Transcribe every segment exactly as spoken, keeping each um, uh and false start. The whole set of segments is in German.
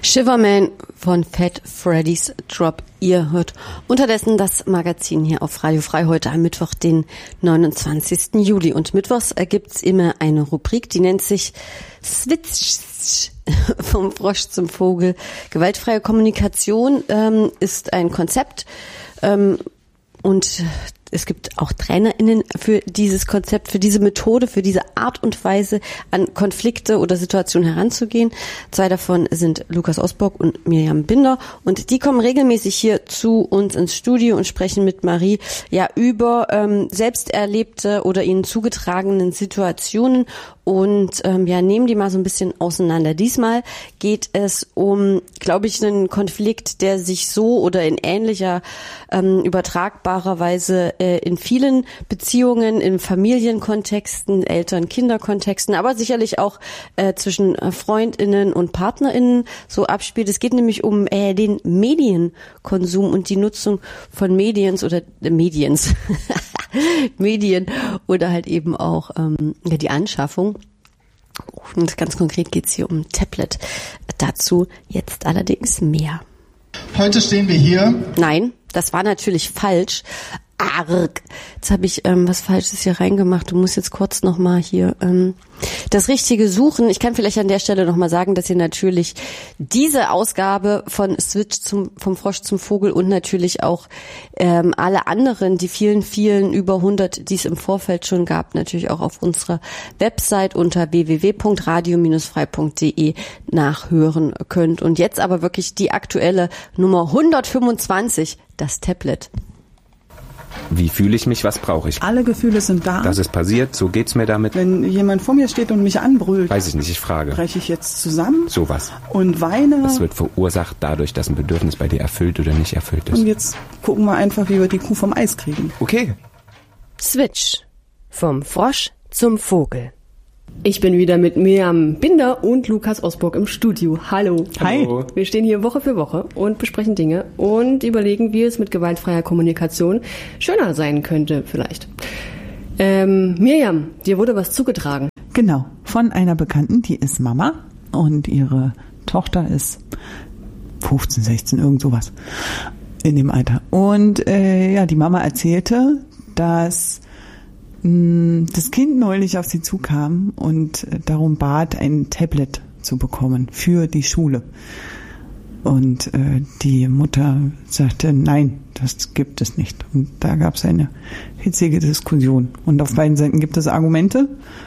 Shiverman von Fat Freddy's Drop. Ihr hört unterdessen das Magazin hier auf Radio Frei heute am Mittwoch, den neunundzwanzigsten Juli. Und mittwochs gibt's immer eine Rubrik, die nennt sich Switch vom Frosch zum Vogel. Gewaltfreie Kommunikation ähm, ist ein Konzept ähm, und es gibt auch TrainerInnen für dieses Konzept, für diese Methode, für diese Art und Weise, an Konflikte oder Situationen heranzugehen. Zwei davon sind Lukas Osborg und Miriam Binder. Und die kommen regelmäßig hier zu uns ins Studio und sprechen mit Marie ja über ähm, selbst erlebte oder ihnen zugetragenen Situationen und ähm, ja, nehmen die mal so ein bisschen auseinander. Diesmal geht es um, glaube ich, einen Konflikt, der sich so oder in ähnlicher ähm, übertragbarer Weise äh, in vielen Beziehungen, in Familienkontexten, Eltern-Kinder-Kontexten, aber sicherlich auch äh, zwischen FreundInnen und PartnerInnen so abspielt. Es geht nämlich um äh, den Medienkonsum und die Nutzung von Mediens oder äh, Mediens, Medien oder halt eben auch ähm, ja, die Anschaffung. Und ganz konkret geht es hier um ein Tablet. Dazu jetzt allerdings mehr. Heute stehen wir hier. Nein, das war natürlich falsch. Arg. Jetzt habe ich ähm, was Falsches hier reingemacht. Du musst jetzt kurz nochmal hier ähm, das Richtige suchen. Ich kann vielleicht an der Stelle nochmal sagen, dass ihr natürlich diese Ausgabe von Switch zum, vom Frosch zum Vogel und natürlich auch ähm, alle anderen, die vielen, vielen über hundert, die es im Vorfeld schon gab, natürlich auch auf unserer Website unter w w w punkt radio frei punkt d e nachhören könnt. Und jetzt aber wirklich die aktuelle Nummer hundertfünfundzwanzig, das Tablet. Wie fühle ich mich? Was brauche ich? Alle Gefühle sind da. Das ist passiert, so geht's mir damit. Wenn jemand vor mir steht und mich anbrüllt, weiß ich nicht, ich frage. breche ich jetzt zusammen? Sowas. Und weine? Das wird verursacht dadurch, dass ein Bedürfnis bei dir erfüllt oder nicht erfüllt ist. Und jetzt gucken wir einfach, wie wir die Kuh vom Eis kriegen. Okay. Switch. Vom Frosch zum Vogel. Ich bin wieder mit Miriam Binder und Lukas Osborg im Studio. Hallo. Hi. Hallo. Wir stehen hier Woche für Woche und besprechen Dinge und überlegen, wie es mit gewaltfreier Kommunikation schöner sein könnte vielleicht. Ähm, Miriam, dir wurde was zugetragen. Genau, von einer Bekannten, die ist Mama und ihre Tochter ist fünfzehn, sechzehn, irgend sowas in dem Alter. Und äh, ja, die Mama erzählte, dass das Kind neulich auf sie zukam und darum bat, ein Tablet zu bekommen für die Schule. Und äh, die Mutter sagte, nein, das gibt es nicht. Und da gab es eine hitzige Diskussion. Und auf beiden Seiten gibt es Argumente.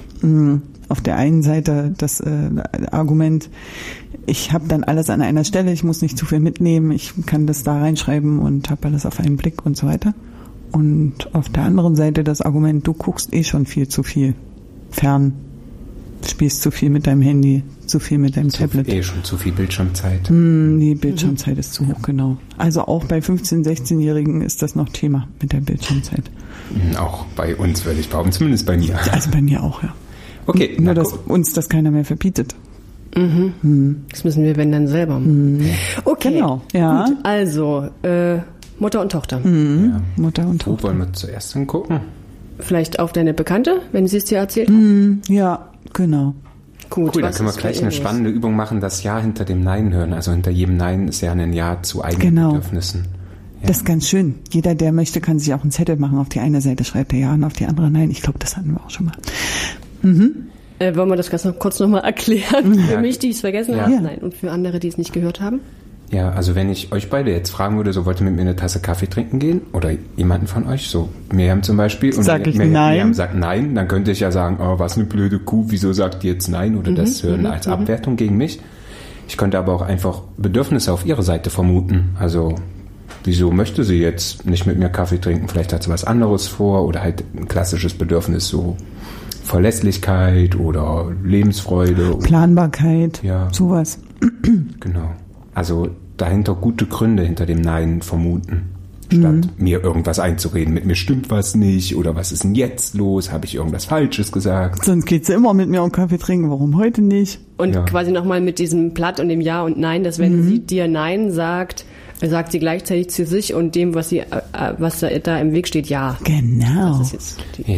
Auf der einen Seite das äh, Argument, ich habe dann alles an einer Stelle, ich muss nicht zu viel mitnehmen, ich kann das da reinschreiben und habe alles auf einen Blick und so weiter. Und auf der anderen Seite das Argument, du guckst eh schon viel zu viel fern, spielst zu viel mit deinem Handy, zu viel mit deinem zu Tablet. Viel, eh schon zu viel Bildschirmzeit. Mm, die Bildschirmzeit mhm. ist zu hoch, genau. Also auch bei fünfzehn-, sechzehnjährigen ist das noch Thema mit der Bildschirmzeit. Auch bei uns, würde ich behaupten, zumindest bei mir. Also bei mir auch, ja. Okay. Nur, dass uns das keiner mehr verbietet. Mhm. Mhm. Das müssen wir, wenn dann, selber machen. Mhm. Okay, genau. Ja. Gut, also äh, Mutter und Tochter. Mhm. Ja. Mutter und Wo Tochter. wollen wir zuerst hingucken? Vielleicht auf deine Bekannte, wenn sie es dir erzählt hat? Mhm. Ja, genau. Gut, Cool, dann können wir gleich eine spannende Übung machen, das Ja hinter dem Nein hören. Also hinter jedem Nein ist ja ein Ja zu eigenen Genau. Bedürfnissen. Ja. Das ist ganz schön. Jeder, der möchte, kann sich auch einen Zettel machen. Auf die eine Seite schreibt er Ja und auf die andere Nein. Ich glaube, das hatten wir auch schon mal. Mhm. Äh, wollen wir das ganz noch, kurz nochmal erklären? Ja. Für mich, die es vergessen Ja. haben? Ja. Nein. Und für andere, die es nicht gehört haben? Ja, also wenn ich euch beide jetzt fragen würde, so wollt ihr mit mir eine Tasse Kaffee trinken gehen? Oder jemanden von euch, so Miriam zum Beispiel. Und Sag ich Miriam, nein. Miriam sagt nein, dann könnte ich ja sagen, oh, was eine blöde Kuh, wieso sagt die jetzt nein? Oder das hören als Abwertung gegen mich. Ich könnte aber auch einfach Bedürfnisse auf ihre Seite vermuten. Also wieso möchte sie jetzt nicht mit mir Kaffee trinken? Vielleicht hat sie was anderes vor oder halt ein klassisches Bedürfnis, so Verlässlichkeit oder Lebensfreude. Planbarkeit, Ja. sowas. Genau. Also dahinter gute Gründe hinter dem Nein vermuten, statt Mhm. mir irgendwas einzureden. Mit mir stimmt was nicht oder was ist denn jetzt los? Habe ich irgendwas Falsches gesagt? Sonst geht sie immer mit mir um Kaffee trinken. Warum heute nicht? Und Ja. quasi nochmal mit diesem Platt und dem Ja und Nein, dass wenn sie dir Nein sagt, sagt sie gleichzeitig zu sich und dem, was sie, äh, was da, da im Weg steht, Ja. Genau. Das ist jetzt die Ja.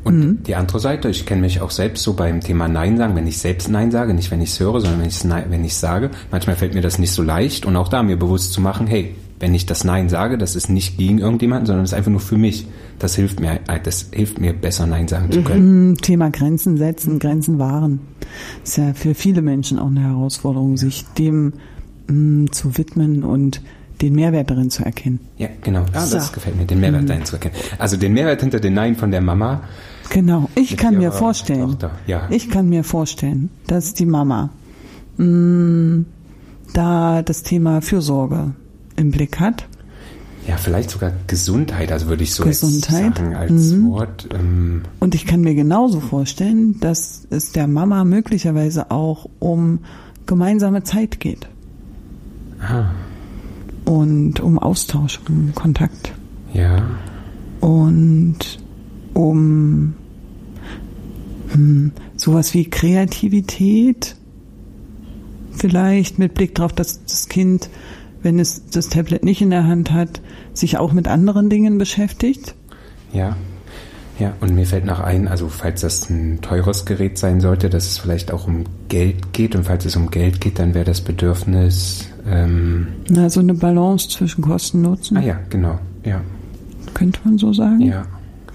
Und Mhm. die andere Seite, ich kenne mich auch selbst so beim Thema Nein sagen, wenn ich selbst Nein sage, nicht wenn ich es höre, sondern wenn ich es wenn ich sage. Manchmal fällt mir das nicht so leicht und auch da mir bewusst zu machen, hey, wenn ich das Nein sage, das ist nicht gegen irgendjemanden, sondern das ist einfach nur für mich. Das hilft mir, das hilft mir besser Nein sagen zu können. Mhm. Thema Grenzen setzen, Grenzen wahren. Ist ja für viele Menschen auch eine Herausforderung, sich dem mh, zu widmen und den Mehrwert darin zu erkennen. Ja, genau. Ah, das So. gefällt mir, den Mehrwert darin zu erkennen. Also den Mehrwert hinter den Nein von der Mama. Genau, ich Mit kann mir ihrer vorstellen, Tochter, ja. ich kann mir vorstellen, dass die Mama mh, da das Thema Fürsorge im Blick hat. Ja, vielleicht sogar Gesundheit, also würde ich so Gesundheit, jetzt sagen als mhm. Wort. Ähm, Und ich kann mir genauso vorstellen, dass es der Mama möglicherweise auch um gemeinsame Zeit geht. ah, Und um Austausch, um Kontakt. ja. Und um hm, sowas wie Kreativität, vielleicht mit Blick darauf, dass das Kind, wenn es das Tablet nicht in der Hand hat, sich auch mit anderen Dingen beschäftigt. Ja, ja, und mir fällt noch ein, also falls das ein teures Gerät sein sollte, dass es vielleicht auch um Geld geht, und falls es um Geld geht, dann wäre das Bedürfnis, ähm, Na, so eine Balance zwischen Kosten und Nutzen, ah ja, genau, ja, könnte man so sagen. ja.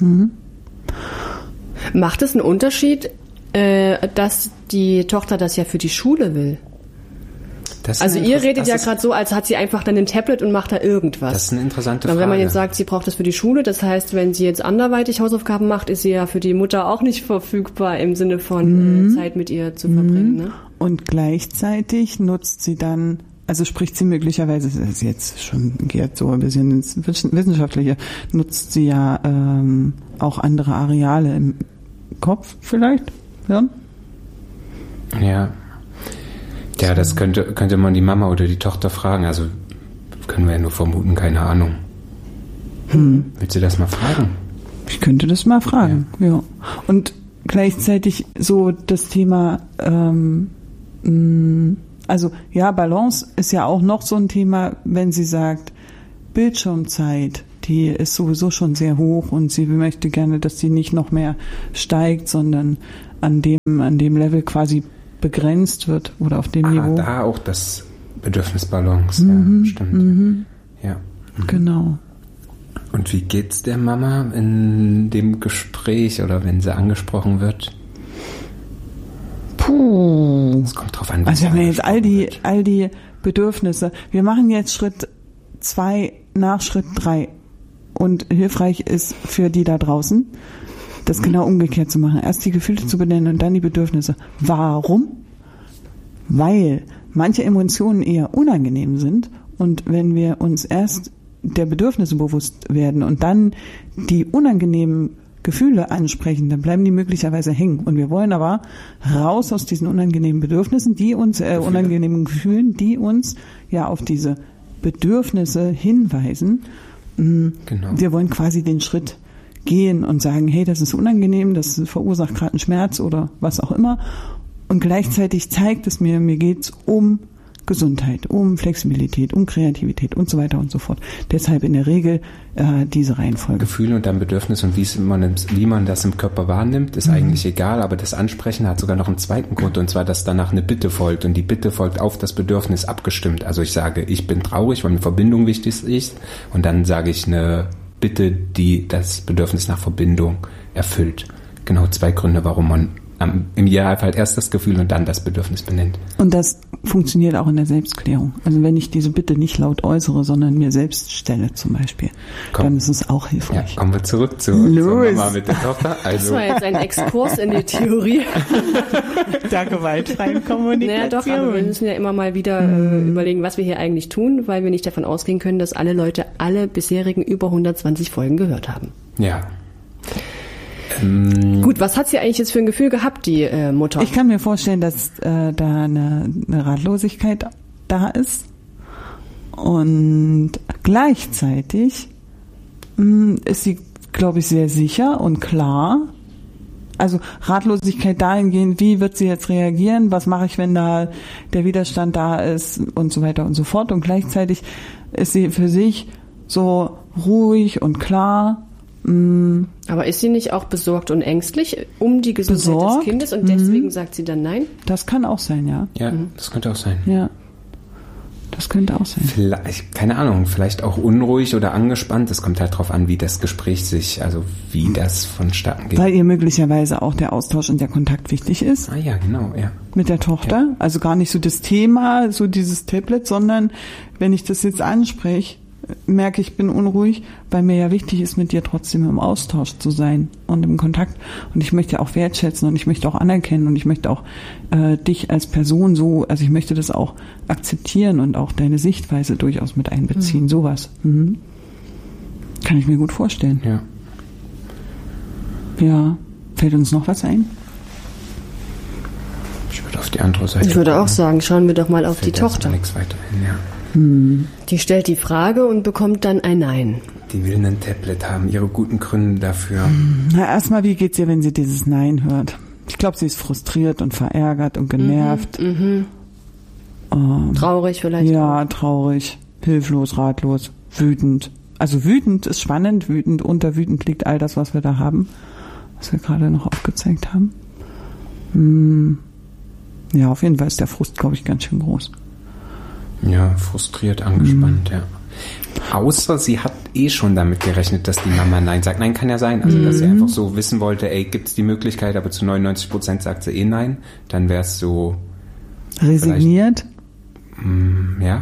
Macht es einen Unterschied, äh, dass die Tochter das ja für die Schule will? Das ist Also eine ihr Interess- redet das ja ist- gerade so, als hat sie einfach dann ein Tablet und macht da irgendwas. Das ist eine interessante Dann, Frage. wenn man jetzt sagt, sie braucht das für die Schule, das heißt, wenn sie jetzt anderweitig Hausaufgaben macht, ist sie ja für die Mutter auch nicht verfügbar im Sinne von äh, Zeit mit ihr zu verbringen. Ne? Und gleichzeitig nutzt sie dann, also spricht sie möglicherweise, das ist jetzt schon geht so ein bisschen ins Wissenschaftliche, nutzt sie ja ähm, auch andere Areale im Kopf vielleicht, Hirn? Ja. Ja, das könnte, könnte man die Mama oder die Tochter fragen. Also können wir ja nur vermuten, keine Ahnung. Hm. Willst du das mal fragen? Ich könnte das mal fragen, ja. Und gleichzeitig so das Thema, ähm, mh, also ja, Balance ist ja auch noch so ein Thema, wenn sie sagt, Bildschirmzeit, die ist sowieso schon sehr hoch und sie möchte gerne, dass die nicht noch mehr steigt, sondern an dem, an dem Level quasi begrenzt wird oder auf dem Ah, Niveau. da auch das Bedürfnisbalance. Ja, stimmt. Mhm. Ja. Genau. Und wie geht's der Mama in dem Gespräch oder wenn sie angesprochen wird? Puh. Es kommt drauf an, wie Also sie wir haben ja jetzt all die, angesprochen all die Bedürfnisse. Wir machen jetzt Schritt zwei nach Schritt drei. Und hilfreich ist für die da draußen, das genau umgekehrt zu machen. Erst die Gefühle zu benennen und dann die Bedürfnisse. Warum? Weil manche Emotionen eher unangenehm sind. Und wenn wir uns erst der Bedürfnisse bewusst werden und dann die unangenehmen Gefühle ansprechen, dann bleiben die möglicherweise hängen. Und wir wollen aber raus aus diesen unangenehmen Bedürfnissen, die uns, äh, unangenehmen Gefühlen, die uns ja auf diese Bedürfnisse hinweisen. Genau. Wir wollen quasi den Schritt gehen und sagen, hey, das ist unangenehm, das verursacht gerade einen Schmerz oder was auch immer. Und gleichzeitig zeigt es mir, mir geht's um Gesundheit, um Flexibilität, um Kreativität und so weiter und so fort. Deshalb in der Regel äh, diese Reihenfolge. Gefühle und dann Bedürfnis und wie man, wie man das im Körper wahrnimmt, ist mhm. eigentlich egal, aber das Ansprechen hat sogar noch einen zweiten Grund, und zwar, dass danach eine Bitte folgt und die Bitte folgt auf das Bedürfnis abgestimmt. Also ich sage, ich bin traurig, weil eine Verbindung wichtig ist, und dann sage ich eine Bitte, die das Bedürfnis nach Verbindung erfüllt. Genau zwei Gründe, warum man im Idealfall erst das Gefühl und dann das Bedürfnis benennt. Und das funktioniert auch in der Selbstklärung. Also wenn ich diese Bitte nicht laut äußere, sondern mir selbst stelle zum Beispiel, Komm. dann ist es auch hilfreich. Ja, kommen wir zurück zu, zur Mama mit der Tochter. Also, das war jetzt ein Exkurs in die Theorie. Der gewaltfreien Kommunikation. Naja doch, aber wir müssen ja immer mal wieder äh, überlegen, was wir hier eigentlich tun, weil wir nicht davon ausgehen können, dass alle Leute alle bisherigen über hundertzwanzig Folgen gehört haben. Ja. Ähm, Gut, was hat sie eigentlich jetzt für ein Gefühl gehabt, die äh, Mutter? Ich kann mir vorstellen, dass äh, da eine, eine Ratlosigkeit da ist und gleichzeitig mh, ist sie, glaube ich, sehr sicher und klar. Also Ratlosigkeit dahingehend, wie wird sie jetzt reagieren, was mache ich, wenn da der Widerstand da ist und so weiter und so fort. Und gleichzeitig ist sie für sich so ruhig und klar, mh, Aber ist sie nicht auch besorgt und ängstlich um die Gesundheit Besorgt? des Kindes und deswegen mhm. sagt sie dann nein? das kann auch sein, ja. Ja, mhm. das könnte auch sein. Ja, das könnte auch sein. Vielleicht, keine Ahnung, vielleicht auch unruhig oder angespannt. Es kommt halt drauf an, wie das Gespräch sich, also wie das vonstatten geht. Weil ihr möglicherweise auch der Austausch und der Kontakt wichtig ist. Ah ja, genau, ja. Mit der Tochter. Ja. Also gar nicht so das Thema, so dieses Tablet, sondern wenn ich das jetzt anspreche, merke ich, bin unruhig, weil mir ja wichtig ist, mit dir trotzdem im Austausch zu sein und im Kontakt. Und ich möchte auch wertschätzen und ich möchte auch anerkennen und ich möchte auch äh, dich als Person so, also ich möchte das auch akzeptieren und auch deine Sichtweise durchaus mit einbeziehen, mhm. sowas. Mhm. Kann ich mir gut vorstellen. Ja. Ja. Fällt uns noch was ein? Ich würde auf die andere Seite Ich würde gucken. auch sagen, schauen wir doch mal auf Fällt die Tochter. Nichts weiter ein, ja. Hm. Die stellt die Frage und bekommt dann ein Nein. Die will ein Tablet haben, ihre guten Gründe dafür. Na, erstmal, wie geht's ihr, wenn sie dieses Nein hört? Ich glaube, sie ist frustriert und verärgert und genervt. Mhm, mhm. Ähm, Traurig vielleicht. Ja, traurig, hilflos, ratlos, wütend. Also wütend ist spannend, wütend, unter wütend liegt all das, was wir da haben, was wir gerade noch aufgezeigt haben. Hm. Ja, auf jeden Fall ist der Frust, glaube ich, ganz schön groß. Ja, frustriert, angespannt, mhm. ja. Außer sie hat eh schon damit gerechnet, dass die Mama Nein sagt. Nein, kann ja sein. Also, dass sie einfach so wissen wollte, ey, gibt's die Möglichkeit, aber zu neunundneunzig Prozent sagt sie eh Nein. Dann wäre es so... Resigniert? Mh, ja.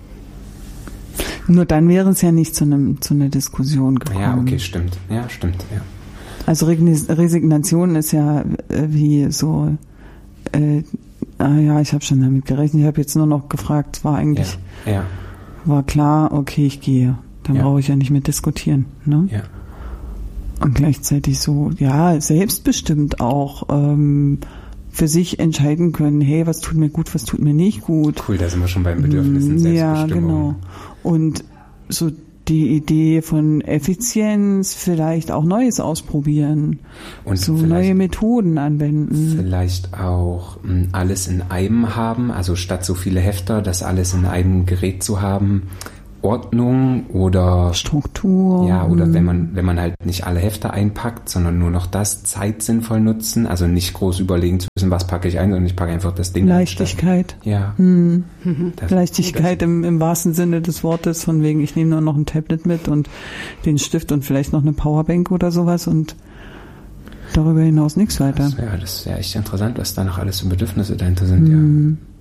Nur dann wäre es ja nicht zu einem zu einer Diskussion gekommen. Ja, okay, stimmt. Ja, stimmt, ja. Also Resignation ist ja wie so... Äh, ah ja, ich habe schon damit gerechnet. Ich habe jetzt nur noch gefragt, war eigentlich... Ja, ja. War klar, okay, ich gehe. Dann ja. brauche ich ja nicht mehr diskutieren. Ne? Ja. Und gleichzeitig so, ja, selbstbestimmt auch ähm, für sich entscheiden können, hey, was tut mir gut, was tut mir nicht gut. Cool, da sind wir schon beim Bedürfnissen, Selbstbestimmung. Ja, genau. Und so die Idee von Effizienz, vielleicht auch Neues ausprobieren, und so neue Methoden anwenden. Vielleicht auch mh, alles in einem haben, also statt so viele Hefter, das alles in einem Gerät zu haben. Ordnung oder Struktur. Ja, oder wenn man wenn man halt nicht alle Hefte einpackt, sondern nur noch das Zeit sinnvoll nutzen, also nicht groß überlegen zu müssen, was packe ich ein, sondern ich packe einfach das Ding. Leichtigkeit. Ein, ja. Hm. Das, Leichtigkeit das, im, im wahrsten Sinne des Wortes, von wegen, ich nehme nur noch ein Tablet mit und den Stift und vielleicht noch eine Powerbank oder sowas und darüber hinaus nichts weiter. Das wäre das wär echt interessant, was da noch alles für Bedürfnisse dahinter sind, hm. ja.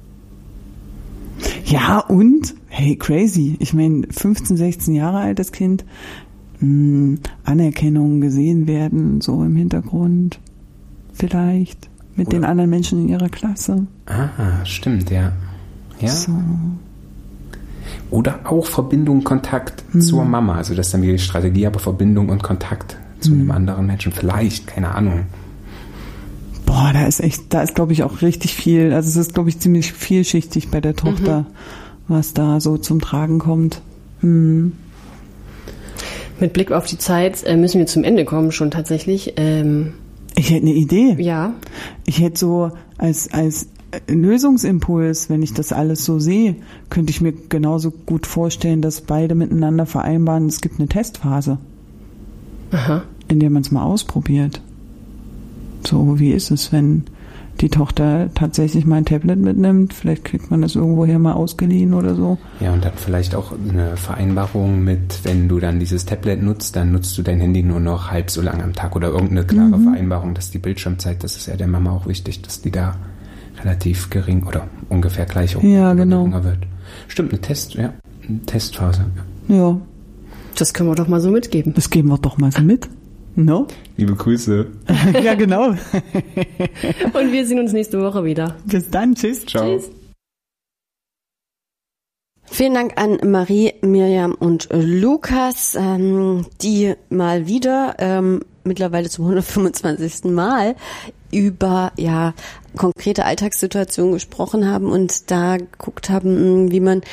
Ja, und, hey, crazy. Ich meine, fünfzehn, sechzehn Jahre altes Kind, mh, Anerkennung, gesehen werden, so im Hintergrund, vielleicht, mit Oder den anderen Menschen in ihrer Klasse. Ah, stimmt, ja. Ja. So. Oder auch Verbindung, Kontakt hm. zur Mama, also das ist dann wieder die Strategie, aber Verbindung und Kontakt zu hm. einem anderen Menschen, vielleicht, keine Ahnung. Boah, da ist echt, da ist, glaube ich, auch richtig viel. Also es ist, glaube ich, ziemlich vielschichtig bei der Tochter, mhm. was da so zum Tragen kommt. Hm. Mit Blick auf die Zeit äh, müssen wir zum Ende kommen schon tatsächlich. Ähm, ich hätte eine Idee. Ja. Ich hätte so als, als Lösungsimpuls, wenn ich das alles so sehe, könnte ich mir genauso gut vorstellen, dass beide miteinander vereinbaren, es gibt eine Testphase, Aha. in der man es mal ausprobiert. So, wie ist es, wenn die Tochter tatsächlich mal ein Tablet mitnimmt? Vielleicht kriegt man das irgendwoher mal ausgeliehen oder so. Ja, und dann vielleicht auch eine Vereinbarung mit, wenn du dann dieses Tablet nutzt, dann nutzt du dein Handy nur noch halb so lange am Tag oder irgendeine klare mhm. Vereinbarung, dass die Bildschirmzeit, das ist ja der Mama auch wichtig, dass die da relativ gering oder ungefähr gleich hoch ja, genau. geringer wird. Stimmt, eine Test, ja, eine Testphase. Ja. ja. Das können wir doch mal so mitgeben. Das geben wir doch mal so mit. No? Liebe Grüße. Ja, genau. Und wir sehen uns nächste Woche wieder. Bis dann. Tschüss. Ciao. Tschüss. Vielen Dank an Marie, Mirjam und Lukas, ähm, die mal wieder ähm, mittlerweile zum hundertfünfundzwanzigsten Mal über ja konkrete Alltagssituationen gesprochen haben und da geguckt haben, wie man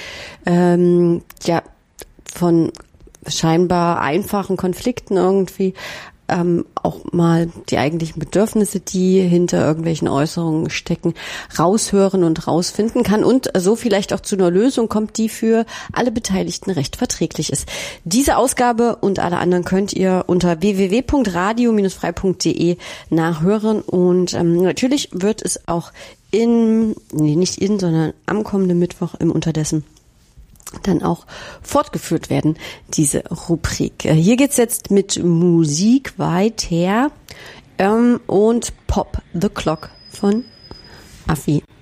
ähm, ja von scheinbar einfachen Konflikten irgendwie ähm, auch mal die eigentlichen Bedürfnisse, die hinter irgendwelchen Äußerungen stecken, raushören und rausfinden kann und so vielleicht auch zu einer Lösung kommt, die für alle Beteiligten recht verträglich ist. Diese Ausgabe und alle anderen könnt ihr unter w w w punkt radio Bindestrich frei punkt de nachhören und ähm, natürlich wird es auch in, nee, nicht in, sondern am kommenden Mittwoch im Unterdessen dann auch fortgeführt werden, diese Rubrik. Hier geht's jetzt mit Musik weiter ähm, und Pop the Clock von Affi.